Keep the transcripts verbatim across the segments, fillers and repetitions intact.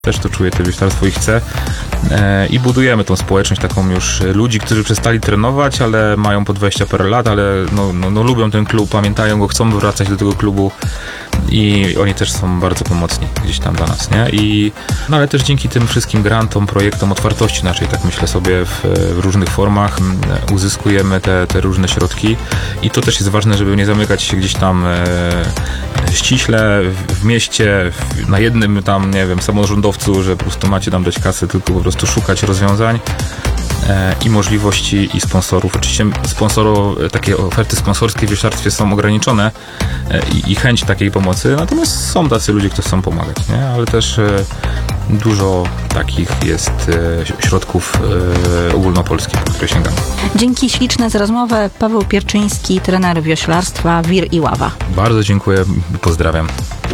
Też to czuje to wioślarstwo i chce. E, I budujemy tą społeczność taką już ludzi, którzy przestali trenować, ale mają po dwadzieścia parę lat, ale no, no, no lubią ten klub, pamiętają go, chcą wracać do tego klubu i oni też są bardzo pomocni gdzieś tam dla nas, nie? I, no ale też dzięki tym wszystkim grantom, projektom, otwartości naszej, tak myślę sobie, w, w różnych formach uzyskujemy te, te różne środki i to też jest ważne, żeby nie zamykać się gdzieś tam e, ściśle w, w mieście, w, na jednym tam, nie wiem, samorządowcu, że po prostu macie tam dać kasy, tylko po prostu szukać rozwiązań e, i możliwości i sponsorów. Oczywiście sponsoro, takie oferty sponsorskie w wioślarstwie są ograniczone e, i, i chęć takiej pomocy, natomiast są tacy ludzie, którzy chcą pomagać, nie? Ale też e, dużo takich jest e, środków e, ogólnopolskich, po które sięgamy. Dzięki śliczne za rozmowę. Paweł Pierczyński, trener wioślarstwa Wir i Ława. Bardzo dziękuję i pozdrawiam.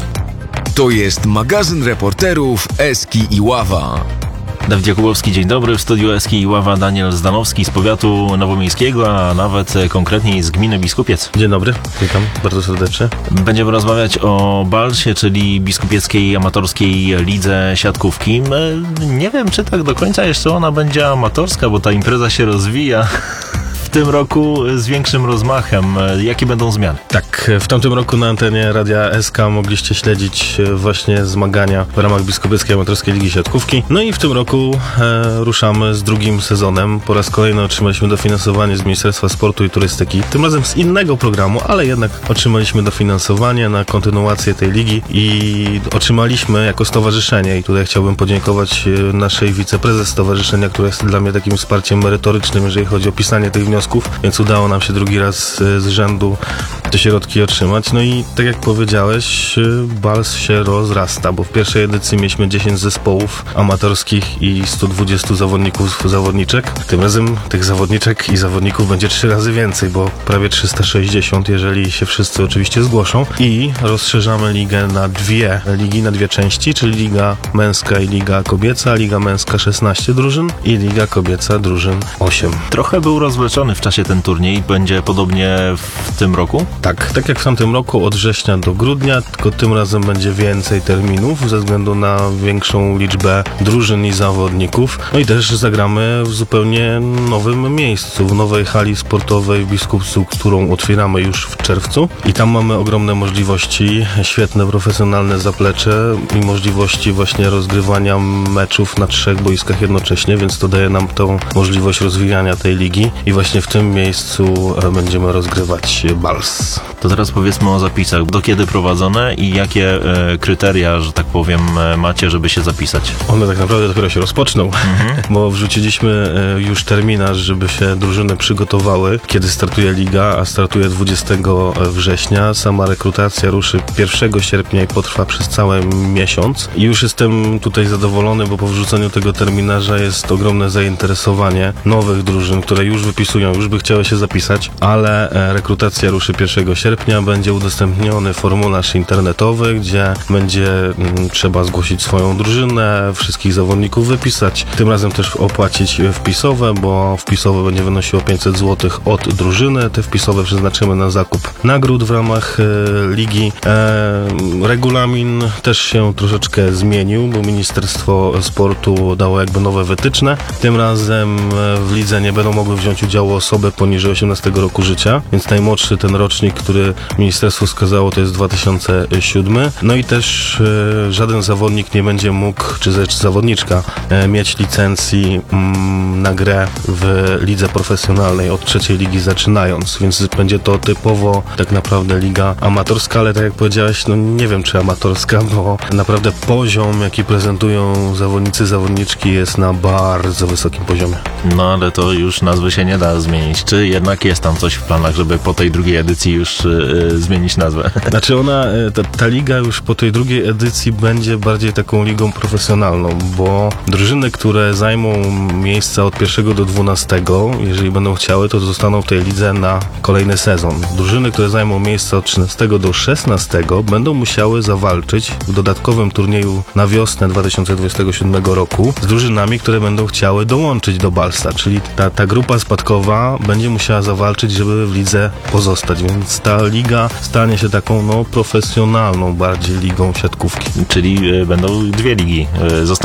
To jest magazyn reporterów Eski i Ława. Dawid Jakubowski, dzień dobry. W studiu Eski i Ława Daniel Zdanowski z powiatu nowomiejskiego, a nawet konkretniej z gminy Biskupiec. Dzień dobry, witam bardzo serdecznie. Będziemy rozmawiać o Balsie, czyli Biskupieckiej Amatorskiej Lidze Siatkówki. Nie wiem, czy tak do końca jeszcze ona będzie amatorska, bo ta impreza się rozwija w tym roku z większym rozmachem. Jakie będą zmiany? Tak, w tamtym roku na antenie Radia S K mogliście śledzić właśnie zmagania w ramach Biskupieckiej Amatorskiej Ligi Siatkówki. No i w tym roku e, ruszamy z drugim sezonem. Po raz kolejny otrzymaliśmy dofinansowanie z Ministerstwa Sportu i Turystyki. Tym razem z innego programu, ale jednak otrzymaliśmy dofinansowanie na kontynuację tej ligi i otrzymaliśmy jako stowarzyszenie, i tutaj chciałbym podziękować naszej wiceprezes stowarzyszenia, która jest dla mnie takim wsparciem merytorycznym, jeżeli chodzi o pisanie tych wniosków, więc udało nam się drugi raz z rzędu te środki otrzymać. No i tak jak powiedziałeś, Bals się rozrasta, bo w pierwszej edycji mieliśmy dziesięć zespołów amatorskich i sto dwadzieścia zawodników, zawodniczek. Tym razem tych zawodniczek i zawodników będzie trzy razy więcej, bo prawie trzysta sześćdziesiąt, jeżeli się wszyscy oczywiście zgłoszą. I rozszerzamy ligę na dwie ligi, na dwie części, czyli liga męska i liga kobieca. Liga męska szesnaście drużyn i liga kobieca drużyn osiem. Trochę był rozwleczony w czasie ten turniej. Będzie podobnie w tym roku? Tak, tak jak w tamtym roku, od września do grudnia, tylko tym razem będzie więcej terminów ze względu na większą liczbę drużyn i zawodników. No i też zagramy w zupełnie nowym miejscu, w nowej hali sportowej w Biskupcu, którą otwieramy już w czerwcu. I tam mamy ogromne możliwości, świetne profesjonalne zaplecze i możliwości właśnie rozgrywania meczów na trzech boiskach jednocześnie, więc to daje nam tą możliwość rozwijania tej ligi i właśnie w tym miejscu będziemy rozgrywać Bals. To teraz powiedzmy o zapisach. Do kiedy prowadzone i jakie e, kryteria, że tak powiem, e, macie, żeby się zapisać? One tak naprawdę dopiero się rozpoczną, Mhm. bo wrzuciliśmy e, już terminarz, żeby się drużyny przygotowały, kiedy startuje liga, a startuje dwudziestego września. Sama rekrutacja ruszy pierwszego sierpnia i potrwa przez cały miesiąc. I już jestem tutaj zadowolony, bo po wrzuceniu tego terminarza jest ogromne zainteresowanie nowych drużyn, które już wypisują, już by chciały się zapisać, ale e, rekrutacja ruszy pierwszego sierpnia, będzie udostępniony formularz internetowy, gdzie będzie mm, trzeba zgłosić swoją drużynę, wszystkich zawodników wypisać, tym razem też opłacić wpisowe, bo wpisowe będzie wynosiło pięćset złotych od drużyny. Te wpisowe przeznaczymy na zakup nagród w ramach e, ligi. E, regulamin też się troszeczkę zmienił, bo Ministerstwo Sportu dało jakby nowe wytyczne. Tym razem e, w lidze nie będą mogły wziąć udziału osoby poniżej osiemnastego roku życia, więc najmłodszy ten rocznik, który ministerstwo wskazało, to jest dwa tysiące siódmy. No i też e, żaden zawodnik nie będzie mógł, czy też zawodniczka, e, mieć licencji mm, na grę w lidze profesjonalnej od trzeciej ligi zaczynając, więc będzie to typowo tak naprawdę liga amatorska, ale tak jak powiedziałeś, no nie wiem czy amatorska, bo naprawdę poziom, jaki prezentują zawodnicy, zawodniczki jest na bardzo wysokim poziomie. No ale to już nazwy się nie da zmienić. Czy jednak jest tam coś w planach, żeby po tej drugiej edycji już yy, zmienić nazwę? Znaczy ona, ta, ta liga już po tej drugiej edycji będzie bardziej taką ligą profesjonalną, bo drużyny, które zajmą miejsca od pierwszego do dwunastego, jeżeli będą chciały, to zostaną w tej lidze na kolejny sezon. Drużyny, które zajmą miejsca od trzynastego do szesnastego, będą musiały zawalczyć w dodatkowym turnieju na wiosnę dwa tysiące dwudziestego siódmego roku z drużynami, które będą chciały dołączyć do Balsa, czyli ta, ta grupa spadkowa będzie musiała zawalczyć, żeby w lidze pozostać, więc ta liga stanie się taką no profesjonalną bardziej ligą siatkówki. Czyli y, będą dwie ligi. Y,